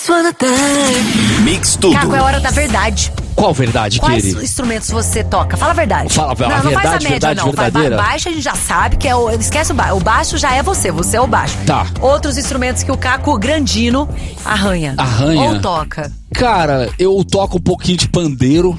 Mix tudo. Caco, é hora da verdade. Qual verdade, Quais querido? instrumentos você toca? Fala a verdade. Fala a verdade, não faz a média, verdade não. verdadeira. Baixo a gente já sabe que é o... Esquece o baixo. O baixo já é você é o baixo. Tá. Outros instrumentos que o Caco Grandino arranha. Arranha? Ou toca. Cara, eu toco um pouquinho de pandeiro.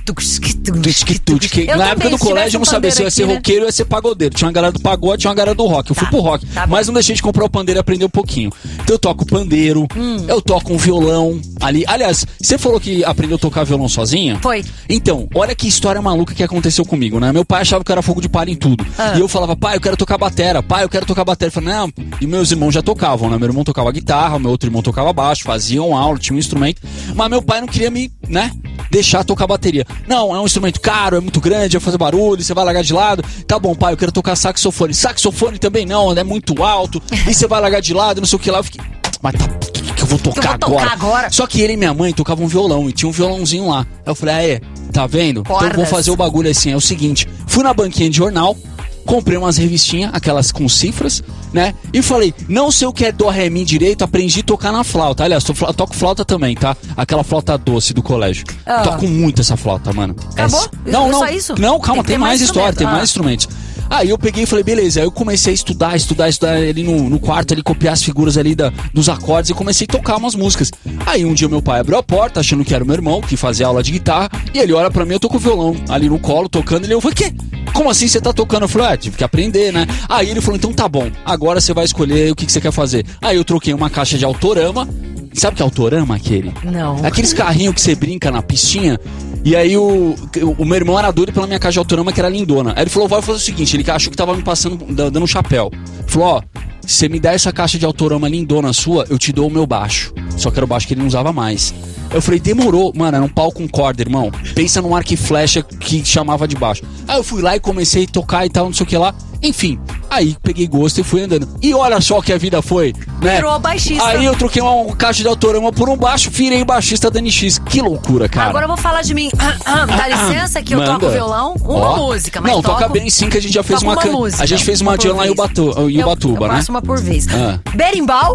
Na época do colégio eu não sabia se eu ia ser roqueiro ou ia ser pagodeiro. Tinha uma galera do pagode, tinha uma galera do rock. Eu fui pro rock, mas não deixei de comprar o pandeiro e aprender um pouquinho. Então eu toco pandeiro, eu toco um violão ali. Aliás, você falou que aprendeu a tocar violão sozinha? Foi. Então, olha que história maluca que aconteceu comigo, né? Meu pai achava que eu era fogo de palha em tudo. E eu falava, pai, eu quero tocar batera. Pai, eu quero tocar batera. Ele falava, não. E meus irmãos já tocavam, né? Meu irmão tocava guitarra, meu outro irmão tocava baixo, faziam aula, tinha um instrumento. Mas meu pai não queria me, deixar tocar bateria. Não, é um instrumento caro, é muito grande, vai fazer barulho, você vai largar de lado. Tá bom, pai, eu quero tocar saxofone. Saxofone também não, é muito alto. E você vai largar de lado, não sei o que lá. Eu fiquei, mas tá, o que eu vou tocar agora? Só que ele e minha mãe tocavam violão e tinha um violãozinho lá. Aí eu falei, tá vendo? Cordas. Então eu vou fazer o bagulho assim, é o seguinte. Fui na banquinha de jornal, comprei umas revistinhas, aquelas com cifras, né? E falei, não sei o que é dó, ré, mi direito, aprendi a tocar na flauta. Aliás, toco flauta também, tá? Aquela flauta doce do colégio. Toco muito essa flauta, mano. Acabou? Não, só isso? Não, calma, tem mais história, tem mais instrumentos. Aí eu peguei e falei, beleza. Aí eu comecei a estudar ali no quarto, ali, copiar as figuras ali dos acordes e comecei a tocar umas músicas. Aí um dia meu pai abriu a porta, achando que era o meu irmão, que fazia aula de guitarra, e ele olha pra mim, eu tô com o violão ali no colo, tocando, e eu falei, quê? Como assim você tá tocando? Eu falei, tive que aprender, né? Aí ele falou, então tá bom, agora você vai escolher o que você quer fazer. Aí eu troquei uma caixa de Autorama. Sabe o que é Autorama, aquele? Não. Aqueles carrinhos que você brinca na pistinha. E aí o meu irmão era doido pela minha caixa de Autorama, que era lindona. Aí ele falou, vai fazer o seguinte, ele achou que tava me passando, dando um chapéu. Ele falou, se você me der essa caixa de Autorama lindona sua, eu te dou o meu baixo. Só que era o baixo que ele não usava mais. Eu falei, demorou. Mano, era um pau com corda, irmão. Pensa num arco e flecha que chamava de baixo. Aí eu fui lá e comecei a tocar e tal, não sei o que lá. Enfim, aí peguei gosto e fui andando. E olha só que a vida foi, né? Virou baixista. Aí eu troquei uma caixa de Autorama por um baixo, virei baixista da NX. Que loucura, cara. Agora eu vou falar de mim. Dá licença que eu toco violão. Uma música, mas não, toco... toca bem sim, que a gente já fez uma música. A gente fez uma jam lá em Ubatuba, né? Eu faço uma por vez. Berimbau.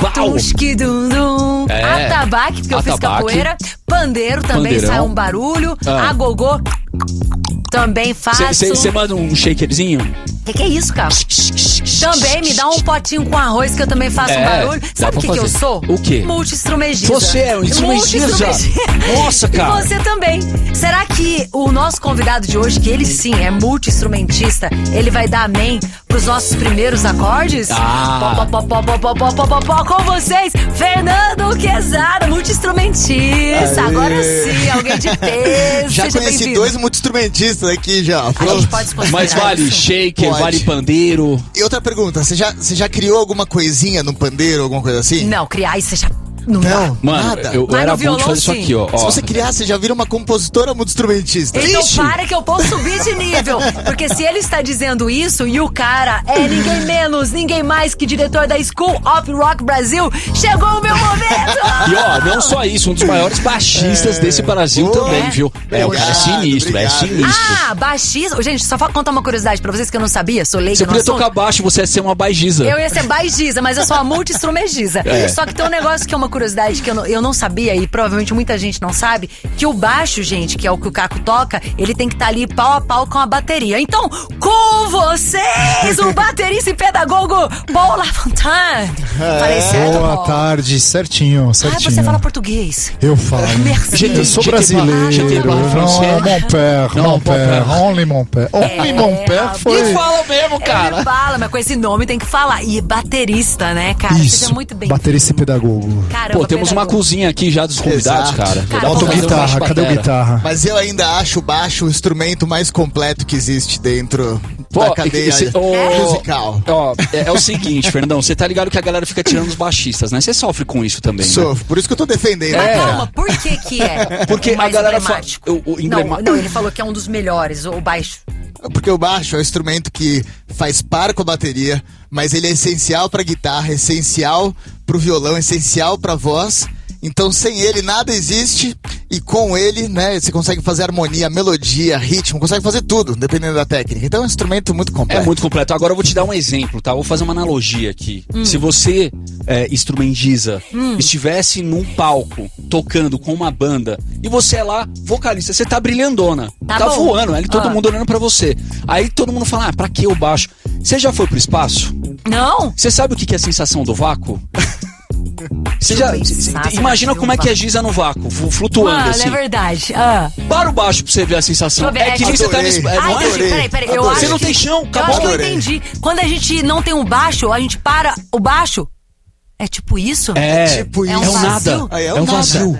Tum, atabaque, porque eu fiz capoeira. Pandeiro também sai um barulho. Agogô também faço. Você manda um shakerzinho? Que é isso, cara? Também me dá um potinho com arroz que eu também faço um barulho. Sabe o que eu sou? O quê? Multi-instrumentista. Você é um instrumentista? Nossa, cara. E você também. Será que o nosso convidado de hoje, que ele sim é multi-instrumentista, ele vai dar amém pros nossos primeiros acordes? Com vocês, Fernando Quezada, multi-instrumentista. Agora sim, alguém de peso. Já conheci dois multi-instrumentistas aqui já. A gente pode se considerar. Mas vale shaker, vale pandeiro. E outra pergunta, você já criou alguma coisinha no pandeiro, alguma coisa assim? Não, criar isso você já... Não, mano, nada. eu era bom de fazer isso aqui, ó. Se você criar, você já vira uma compositora multi-instrumentista. Então para que eu posso subir de nível. Porque se ele está dizendo isso e o cara é ninguém menos, ninguém mais que diretor da School of Rock Brasil, chegou o meu momento! E não só isso, um dos maiores baixistas desse Brasil também, viu? O cara é sinistro, é sinistro. Baixista. Gente, só contar uma curiosidade pra vocês que eu não sabia, sou leiga. Você podia tocar baixo, você ia ser uma baixisa. Eu ia ser baixisa, mas eu sou uma multi-instrumentista. Só que tem um negócio que é uma curiosidade que eu não sabia, e provavelmente muita gente não sabe, que o baixo, gente, que é o que o Caco toca, ele tem que estar ali pau a pau com a bateria. Então, com vocês, o baterista e pedagogo Paul Lafontaine. Falei certo, Boa tarde, certinho. Você fala português. Eu falo. Eu sou brasileiro. Mon père, only mon père. Only mon père foi... Ele fala mesmo, cara. Ele fala, mas com esse nome tem que falar. E baterista, né, cara? Isso, seja muito bem. baterista e pedagogo. Caramba, pô, temos uma cozinha aqui já dos convidados, cara. Falta guitarra, cadê o guitarra? Mas eu ainda acho o baixo o instrumento mais completo que existe dentro da cadeia musical. É o seguinte, Fernandão, você tá ligado que a galera fica tirando os baixistas, né? Você sofre com isso também, Sofro, por isso que eu tô defendendo. Mas calma, por que é? Porque o mais a galera emblemático? Não, ele falou que é um dos melhores, o baixo. Porque o baixo é um instrumento que faz par com a bateria, mas ele é essencial pra guitarra, essencial pro violão, essencial pra voz. Então sem ele nada existe. e com ele, né, você consegue fazer harmonia, melodia, ritmo, consegue fazer tudo, dependendo da técnica. Então é um instrumento muito completo. É muito completo. Agora eu vou te dar um exemplo, tá? Vou fazer uma analogia aqui. Se você, instrumentiza, estivesse num palco, tocando com uma banda, e você é lá, vocalista, você tá brilhandona, tá voando, ali todo mundo olhando pra você. Aí todo mundo fala, pra que o baixo? Você já foi pro espaço? Não. Você sabe o que é a sensação do vácuo? Você imagina como é que é Giza no vácuo, flutuando assim. É verdade. Para o baixo pra você ver a sensação. É que nem você tá nesse... Peraí. Você não tem chão, acabou. Eu entendi. Quando a gente não tem um baixo, a gente para o baixo. É tipo isso? Tipo isso. É um nada. É um vazio.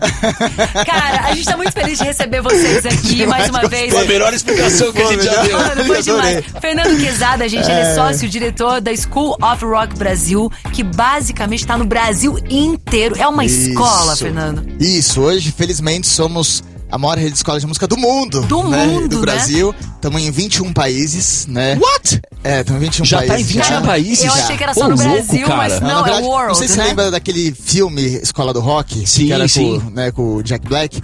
Cara, a gente tá muito feliz de receber vocês aqui mais uma vez. Foi a melhor explicação que a gente já deu. Mano, foi demais. Fernando Quezada, gente, ele é sócio, diretor da School of Rock Brasil, que basicamente tá no Brasil inteiro. É uma escola, Fernando. Isso, hoje, felizmente, somos a maior rede de escolas de música do mundo. Do Brasil. Estamos em 21 países, né? What? Estamos em 21 já países. Tá em 21 países? Eu achei que era só no Brasil, cara. mas não, verdade, é World, não sei se você lembra daquele filme Escola do Rock. Sim, que era sim. Com o Jack Black.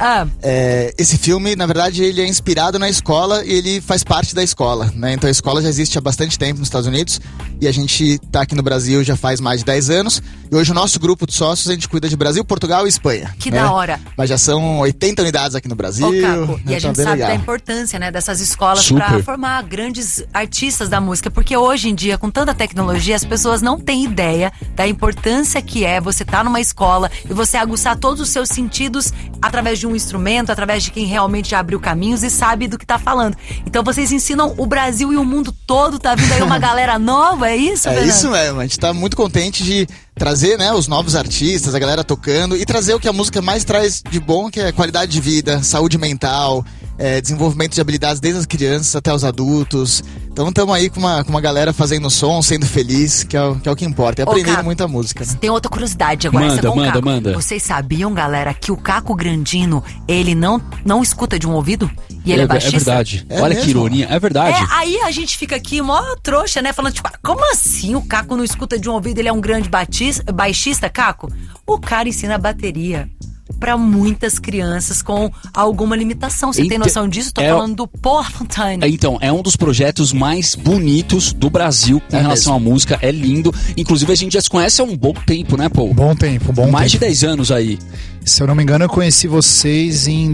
Esse filme, na verdade, ele é inspirado na escola e ele faz parte da escola, né? Então a escola já existe há bastante tempo nos Estados Unidos e a gente tá aqui no Brasil já faz mais de 10 anos. E hoje o nosso grupo de sócios, a gente cuida de Brasil, Portugal e Espanha. Que da hora. Mas já são 80 unidades aqui no Brasil. Caco, e a gente sabe da importância, né, dessas escolas para formar grandes artistas da música, porque hoje em dia, com tanta tecnologia, as pessoas não têm ideia da importância que é você estar numa escola e você aguçar todos os seus sentidos através de um instrumento, através de quem realmente já abriu caminhos e sabe do que tá falando. Então vocês ensinam o Brasil e o mundo todo, tá vindo aí uma galera nova, é isso, Fernando? É isso mesmo, a gente tá muito contente de trazer, né, os novos artistas, a galera tocando e trazer o que a música mais traz de bom, que é qualidade de vida, saúde mental, desenvolvimento de habilidades desde as crianças até os adultos. Então estamos aí com uma galera fazendo som, sendo feliz, que é o que importa. E aprendendo muita música, né? Tem outra curiosidade agora. Manda. Vocês sabiam, galera, que o Caco Grandino, ele não escuta de um ouvido? E ele é baixista? É verdade. Olha mesmo? que ironia. É verdade. Aí a gente fica aqui, mó trouxa, né? Falando, tipo, como assim o Caco não escuta de um ouvido? Ele é um grande baixista, Caco? O cara ensina bateria pra muitas crianças com alguma limitação. Você tem noção disso? Tô falando do Paul Fontane. Então, é um dos projetos mais bonitos do Brasil com relação à música. É lindo. Inclusive, a gente já se conhece há um bom tempo, né, Paul? Bom tempo. Mais de 10 anos aí. Se eu não me engano, eu conheci vocês em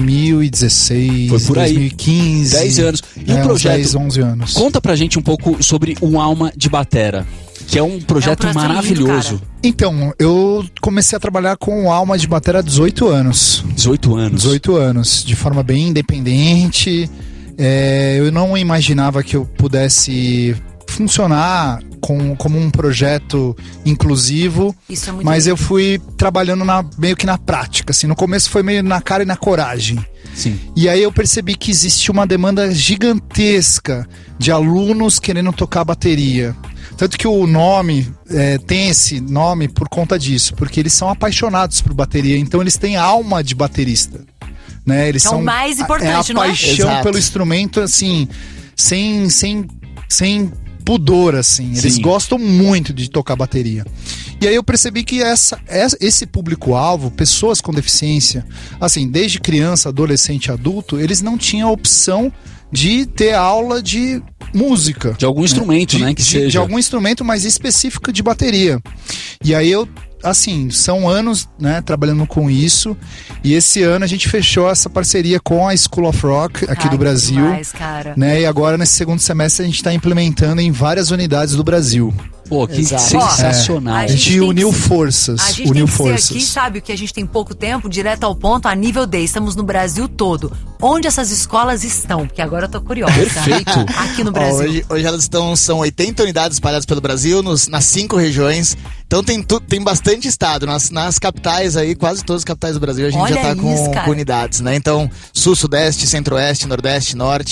2016. Foi por aí. 2015. 10 anos. E o projeto? 10, 11 anos. Conta pra gente um pouco sobre o Alma de Batera, que é um projeto maravilhoso. Lindo, então, eu comecei a trabalhar com o Alma de Batera há 18 anos. 18 anos? 18 anos, de forma bem independente. Eu não imaginava que eu pudesse funcionar como um projeto inclusivo, Isso é muito mas lindo. eu fui trabalhando meio que na prática. Assim, no começo foi meio na cara e na coragem. Sim. E aí eu percebi que existia uma demanda gigantesca de alunos querendo tocar bateria. Tanto que o nome tem esse nome por conta disso, porque eles são apaixonados por bateria, então eles têm alma de baterista, né? Eles são o mais importante, não é? A paixão pelo instrumento, assim, sem pudor, assim. Eles Sim. gostam muito de tocar bateria. E aí eu percebi que esse público-alvo, pessoas com deficiência, assim, desde criança, adolescente, adulto, eles não tinham a opção de ter aula de música. De algum instrumento, né? De algum instrumento mais específico de bateria. E aí eu, assim, são anos, né, trabalhando com isso. E esse ano a gente fechou essa parceria com a School of Rock aqui do Brasil. Demais, cara. Né, e agora, nesse segundo semestre, a gente está implementando em várias unidades do Brasil. Pô, que Exato. sensacional. A gente uniu forças. A gente tem que ser aqui, sabe, o que a gente tem pouco tempo, direto ao ponto, a nível D. Estamos no Brasil todo. Onde essas escolas estão? Porque agora eu tô curiosa. Perfeito. Aqui no Brasil. Hoje elas são 80 unidades espalhadas pelo Brasil, nas 5 regiões. Então tem bastante estado. Nas capitais aí, quase todas as capitais do Brasil, a gente já tá com unidades, né? Então, Sul, Sudeste, Centro-Oeste, Nordeste, Norte.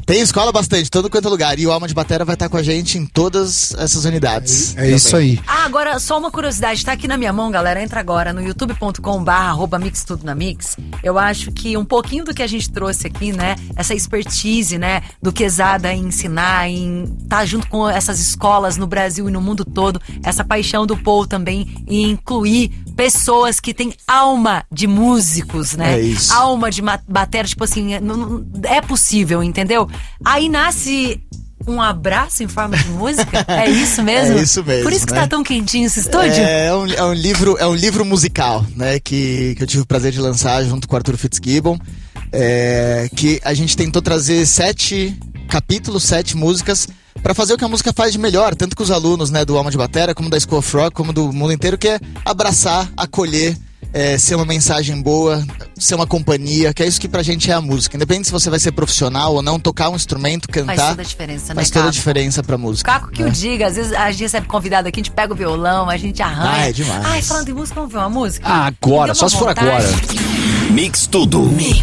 Tem escola bastante, todo quanto é lugar. E o Alma de Batera vai estar com a gente em todas essas unidades. É isso aí. Agora, só uma curiosidade, tá aqui na minha mão, galera. Entra agora no youtube.com/mixtudonamix. Eu acho que um pouquinho do que a gente trouxe aqui, né? Essa expertise, né? Do Quezada em ensinar, em estar junto com essas escolas no Brasil e no mundo todo. Essa paixão do Paul também em incluir pessoas que têm alma de músicos, né? É isso. Alma de batera, tipo assim, é possível, entendeu? Aí nasce um abraço em forma de música? É isso mesmo? É isso mesmo. Por isso que né? tá tão quentinho esse estúdio? É um livro musical, né? Que eu tive o prazer de lançar junto com o Arthur Fitzgibbon. Que a gente tentou trazer 7 capítulos, 7 músicas, para fazer o que a música faz de melhor, tanto com os alunos, né, do Alma de Batera, como da School of Rock, como do mundo inteiro, que é abraçar, acolher, ser uma mensagem boa, ser uma companhia, que é isso que pra gente é a música. Independente se você vai ser profissional ou não, tocar um instrumento, cantar, faz toda a diferença, né, faz toda a diferença pra música. Caco que o diga, às vezes a gente recebe convidado aqui, a gente pega o violão, a gente arranha. É demais. Ai, falando em música, vamos ver uma música? Agora, só se for agora. Mix Tudo.